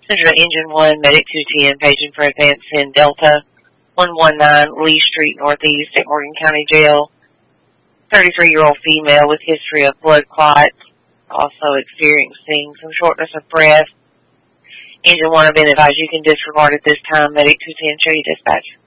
Central Engine 1, Medic 210, paging for advance in Delta 119 Lee Street Northeast at Morgan County Jail. 33-year-old female with history of blood clots, also experiencing some shortness of breath. Engine 1 have been advised you can disregard at this time. Medic 210, show you dispatch.